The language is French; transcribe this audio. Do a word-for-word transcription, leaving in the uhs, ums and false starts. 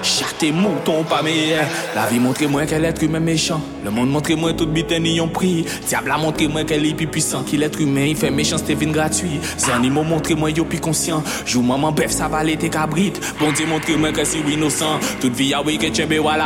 Chat et mouton pas meilleur. La vie montre moi qu'elle est humain méchant. Le monde montre moi tout biten y ont pris. Diable a montré moi qu'elle est plus puissant. Qu'il est humain, il fait méchanceté vin gratuit. Zanimo montre moi yo plus conscient. Jou maman bœuf ça va l'été cabrit. Bon Dieu montre moi que si innocent. Toute vie a oui que tchembe wala.